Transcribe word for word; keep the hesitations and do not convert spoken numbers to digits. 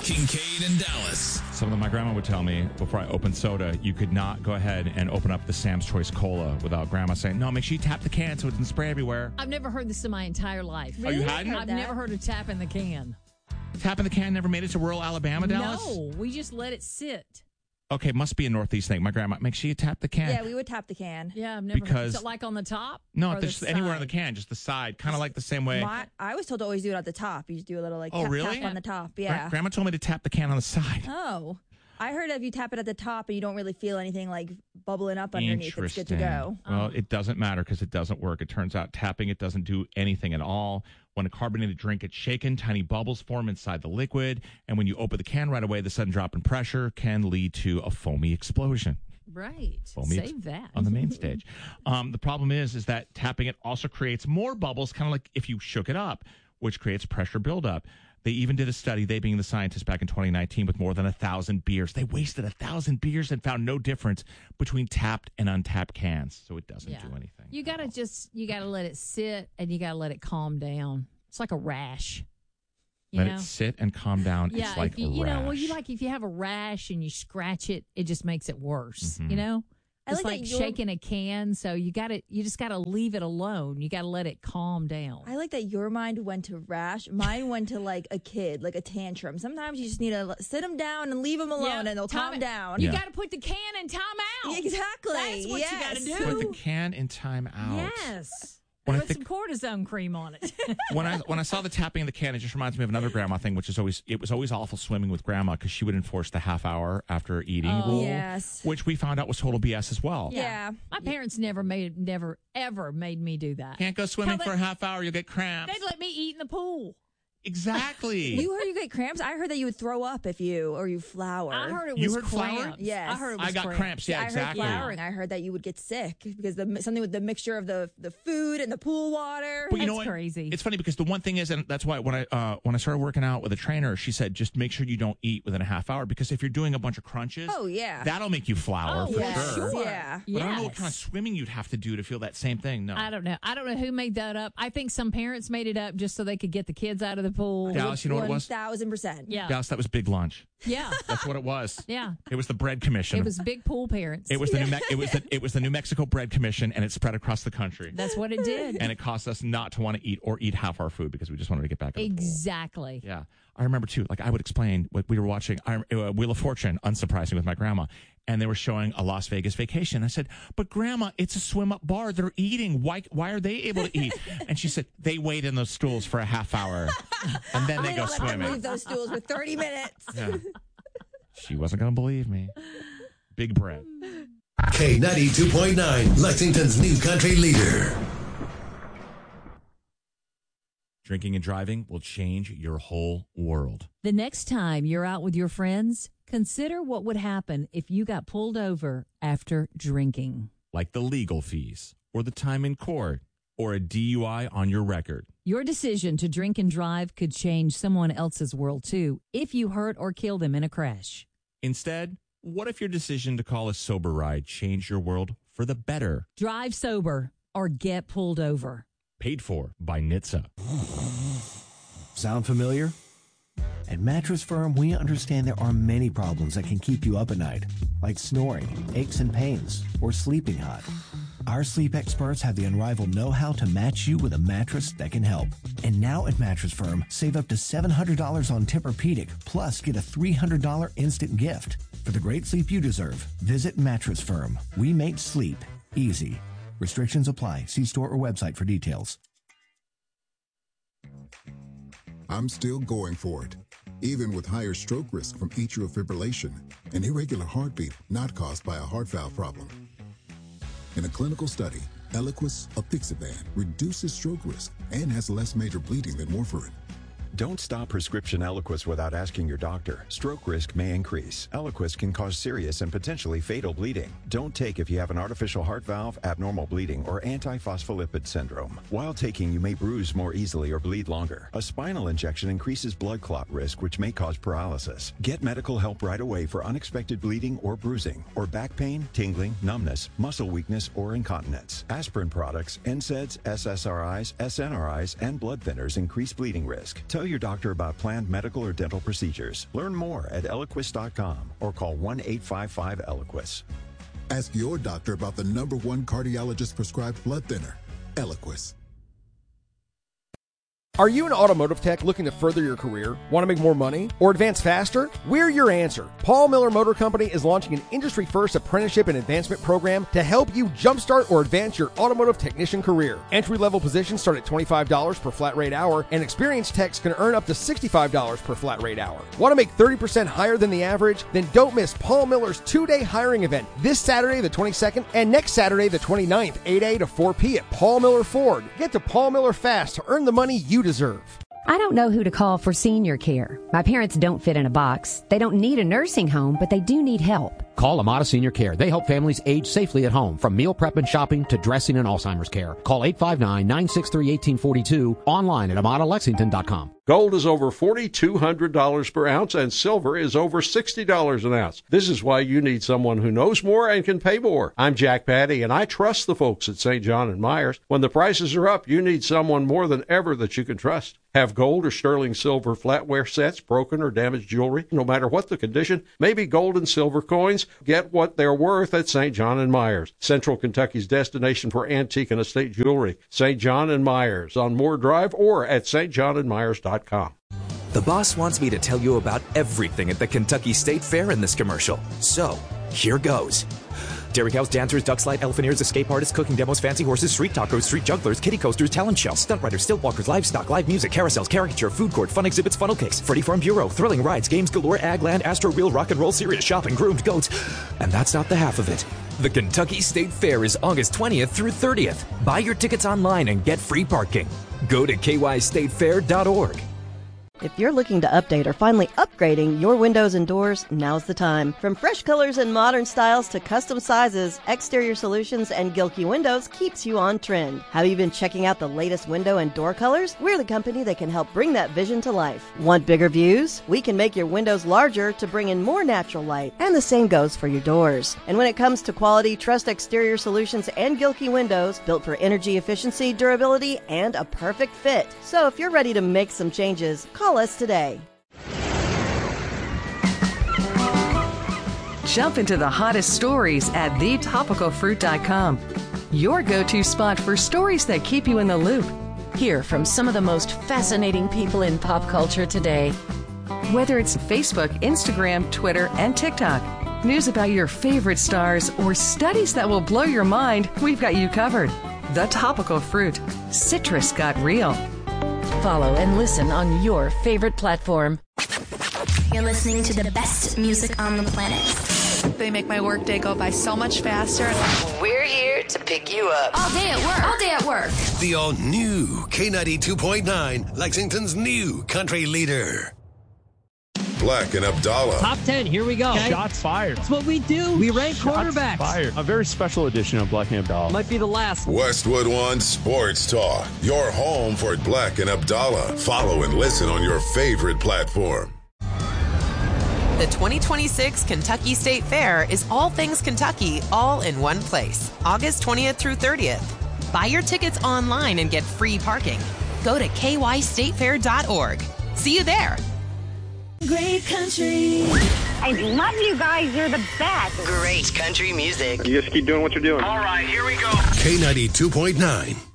Kincaid and Dallas. Something my grandma would tell me before I opened soda, you could not go ahead and open up the Sam's Choice Cola without grandma saying, no, make sure you tap the can so it doesn't spray everywhere. I've never heard this in my entire life. Oh, you hadn't? I've never heard of tapping the can. Tapping the can never made it to rural Alabama, Dallas? No, we just let it sit. Okay, must be a Northeast thing. My grandma, make sure you tap the can. Yeah, we would tap the can. Yeah, I've never Because- heard. Is it like on the top? No, or just the anywhere on side? the can, just the side, kind of like the same way. My, I was told to always do it at the top. You just do a little like Oh, tap, really? tap on the top. Gra- Yeah. grandma told me to tap the can on the side. Oh. I heard if you tap it at the top and you don't really feel anything like bubbling up underneath, it's good to go. Well, it doesn't matter because it doesn't work. It turns out tapping it doesn't do anything at all. When a carbonated drink gets shaken, tiny bubbles form inside the liquid. And when you open the can right away, the sudden drop in pressure can lead to a foamy explosion. Right. Foamy ex- Save that. on the main stage. Um, the problem is, is that tapping it also creates more bubbles, kind of like if you shook it up, which creates pressure buildup. They even did a study, they being the scientists, back in twenty nineteen with more than a thousand beers. They wasted a thousand beers and found no difference between tapped and untapped cans. So it doesn't Yeah. do anything. You got to just, you got to let it sit and you got to let it calm down. It's like a rash. You Let know? it sit and calm down. Yeah, It's like if you, a you know, well, you rash. like if you have a rash and you scratch it, it just makes it worse. Mhm. You know, I it's like like, that you're- shaking a can. So you got to, you just got to leave it alone. You got to let it calm down. I like that your mind went to rash. Mine went to like a kid, like a tantrum. Sometimes you just need to l- sit them down and leave them alone Yeah, and they'll time calm it- down. You Yeah. got to put the can in time out. Exactly. That's what yes. you got to do. Put the can in time out. Yes. When I Put think- some cortisone cream on it. When I when I saw the tapping in the can, it just reminds me of another grandma thing, which is always it was always awful swimming with grandma because she would enforce the half hour after eating Oh. rule, Yes. which we found out was total B S as well. Yeah. My parents never made, never, ever made me do that. Can't go swimming Tell for a them- half hour, you'll get cramps. They'd let me eat in the pool. Exactly. You heard you get cramps? I heard that you would throw up if you, or you flour. I heard it You was heard flour? cramps. Yes. I heard it was I got cramps. cramps. Yeah, I exactly. heard flowering. I heard that you would get sick because the something with the mixture of the the food and the pool water. But you know That's what? crazy. It's funny because the one thing is, and that's why when I uh, when I started working out with a trainer, she said just make sure you don't eat within a half hour because if you're doing a bunch of crunches, Oh yeah. that'll make you flour Oh, for yeah, sure. sure. Yeah. But I don't know what Yes. kind of swimming you'd have to do to feel that same thing. No. I don't know. I don't know who made that up. I think some parents made it up just so they could get the kids out of the pool. Dallas, you know what it was? One thousand percent. Yeah. Dallas, that was big lunch. Yeah. That's what it was. Yeah. It was the bread commission. It was big pool parents. It was the New Me- it was the it was the New Mexico Bread Commission, and it spread across the country. That's what it did. And it caused us not to want to eat or eat half our food because we just wanted to get back in the pool. Exactly. Yeah, I remember too. Like I would explain what we were watching, uh, Wheel of Fortune, unsurprising, with my grandma, and they were showing a Las Vegas vacation. I said, "But Grandma, it's a swim-up bar. They're eating. Why? Why are they able to eat?" And she said, "They wait in those stools for a half hour, and then they I'm go gonna let them swimming." leave those stools for thirty minutes. Yeah. She wasn't going to believe me. Big bread. K ninety-two point nine, Lexington's new country leader. Drinking and driving will change your whole world. The next time you're out with your friends, consider what would happen if you got pulled over after drinking. Like the legal fees, or the time in court, or a D U I on your record. Your decision to drink and drive could change someone else's world too if you hurt or kill them in a crash. Instead, what if your decision to call a sober ride changed your world for the better? Drive sober or get pulled over. Paid for by N H T S A. Sound familiar? At Mattress Firm, we understand there are many problems that can keep you up at night, like snoring, aches and pains, or sleeping hot. Our sleep experts have the unrivaled know-how to match you with a mattress that can help. And now at Mattress Firm, save up to seven hundred dollars on Tempur-Pedic, plus get a three hundred dollars instant gift. For the great sleep you deserve, visit Mattress Firm. We make sleep easy. Restrictions apply. See store or website for details. I'm still going for it, even with higher stroke risk from atrial fibrillation, an irregular heartbeat not caused by a heart valve problem. In a clinical study, Eliquis apixaban reduces stroke risk and has less major bleeding than warfarin. Don't stop prescription Eliquis without asking your doctor. Stroke risk may increase. Eliquis can cause serious and potentially fatal bleeding. Don't take if you have an artificial heart valve, abnormal bleeding, or antiphospholipid syndrome. While taking, you may bruise more easily or bleed longer. A spinal injection increases blood clot risk, which may cause paralysis. Get medical help right away for unexpected bleeding or bruising, or back pain, tingling, numbness, muscle weakness, or incontinence. Aspirin products, N SAIDs, S S R Is, S N R Is, and blood thinners increase bleeding risk. Tell Tell your doctor about planned medical or dental procedures. Learn more at Eliquis dot com or call one eight five five Eliquis. Ask your doctor about the number one cardiologist prescribed blood thinner, Eliquis. Are you an automotive tech looking to further your career? Want to make more money? Or advance faster? We're your answer. Paul Miller Motor Company is launching an industry-first apprenticeship and advancement program to help you jumpstart or advance your automotive technician career. Entry-level positions start at twenty-five dollars per flat rate hour, and experienced techs can earn up to sixty-five dollars per flat rate hour. Want to make thirty percent higher than the average? Then don't miss Paul Miller's two-day hiring event this Saturday the twenty-second and next Saturday the twenty-ninth, eight a to four p at Paul Miller Ford. Get to Paul Miller fast to earn the money you deserve. I don't know who to call for senior care. My parents don't fit in a box. They don't need a nursing home, but they do need help. Call Amada Senior Care. They help families age safely at home, from meal prep and shopping to dressing and Alzheimer's care. Call eight five nine, nine six three, one eight four two, online at amada lexington dot com. Gold is over four thousand two hundred dollars per ounce, and silver is over sixty dollars an ounce. This is why you need someone who knows more and can pay more. I'm Jack Patty, and I trust the folks at Saint John and Myers. When the prices are up, you need someone more than ever that you can trust. Have gold or sterling silver flatware sets, broken or damaged jewelry, no matter what the condition, maybe gold and silver coins. Get what they're worth at Saint John and Myers, Central Kentucky's destination for antique and estate jewelry. Saint John and Myers on Moore Drive or at st john and myers dot com. The boss wants me to tell you about everything at the Kentucky State Fair in this commercial. So, here goes. Dairy cows, dancers, duck slide, elephant ears, escape artists, cooking demos, fancy horses, street tacos, street jugglers, kiddie coasters, talent show, stunt riders, stilt walkers, livestock, live music, carousels, caricature, food court, fun exhibits, funnel cakes, Freddy Farm Bureau, thrilling rides, games galore, ag land, astro reel, rock and roll, serious shopping, groomed goats. And that's not the half of it. The Kentucky State Fair is August twentieth through thirtieth. Buy your tickets online and get free parking. Go to k y state fair dot org. If you're looking to update or finally upgrading your windows and doors, now's the time. From fresh colors and modern styles to custom sizes, Exterior Solutions and Gilkey Windows keeps you on trend. Have you been checking out the latest window and door colors? We're the company that can help bring that vision to life. Want bigger views? We can make your windows larger to bring in more natural light, and the same goes for your doors. And when it comes to quality, trust Exterior Solutions and Gilkey Windows, built for energy efficiency, durability, and a perfect fit. So if you're ready to make some changes, call Call us today. Jump into the hottest stories at the topical fruit dot com. Your go-to spot for stories that keep you in the loop. Hear from some of the most fascinating people in pop culture today. Whether it's Facebook, Instagram, Twitter, and TikTok, news about your favorite stars, or studies that will blow your mind, we've got you covered. The Topical Fruit. Citrus got real. Follow and listen on your favorite platform. You're listening to the best music on the planet. They make my workday go by so much faster. We're here to pick you up. All day at work. All day at work. The all-new K ninety-two point nine, Lexington's new country leader. Black and Abdallah. Top ten, here we go. Okay. Shots fired. That's what we do. We rank Shots quarterbacks. Fired. A very special edition of Black and Abdallah. Might be the last. Westwood One Sports Talk. Your home for Black and Abdallah. Follow and listen on your favorite platform. The twenty twenty-six Kentucky State Fair is all things Kentucky, all in one place. August twentieth through thirtieth. Buy your tickets online and get free parking. Go to k y state fair dot org. See you there. Great country. I love you guys. You're the best. Great country music. You just keep doing what you're doing. All right, here we go. K ninety-two point nine.